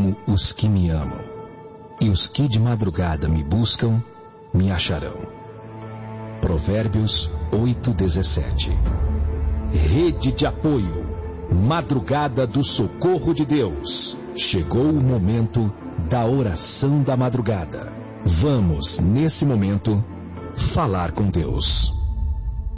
amo os que me amam, e os que de madrugada me buscam, me acharão. Provérbios 8:17. Rede de apoio, madrugada do socorro de Deus. Chegou o momento da oração da madrugada. Vamos, nesse momento, falar com Deus.